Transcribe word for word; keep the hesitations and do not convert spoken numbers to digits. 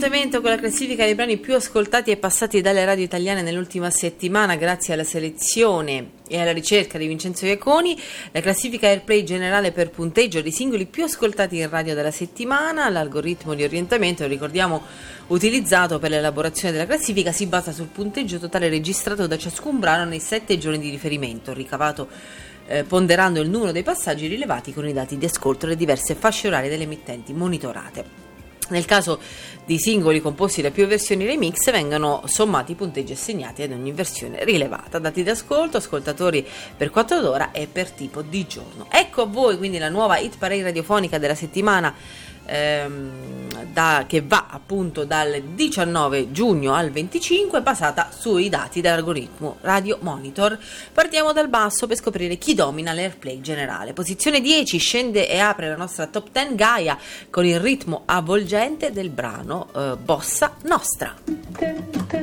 appuntamento con la classifica dei brani più ascoltati e passati dalle radio italiane nell'ultima settimana grazie alla selezione e alla ricerca di Vincenzo Iaconi. La classifica Airplay generale per punteggio dei singoli più ascoltati in radio della settimana. L'algoritmo di orientamento, ricordiamo, utilizzato per l'elaborazione della classifica, si basa sul punteggio totale registrato da ciascun brano nei sette giorni di riferimento, ricavato eh, ponderando il numero dei passaggi rilevati con i dati di ascolto delle diverse fasce orarie delle emittenti monitorate. Nel caso di singoli composti da più versioni remix vengono sommati i punteggi assegnati ad ogni versione rilevata, dati di ascolto, ascoltatori per quarto d'ora e per tipo di giorno. Ecco a voi quindi la nuova hit parade radiofonica della settimana, ehm, da, che va appunto dal diciannove giugno al venticinque, basata sui dati dell'algoritmo Radio Monitor. Partiamo dal basso per scoprire chi domina l'Airplay generale. Posizione dieci, scende e apre la nostra top dieci Gaia con il ritmo avvolgente del brano eh, Bossa Nostra.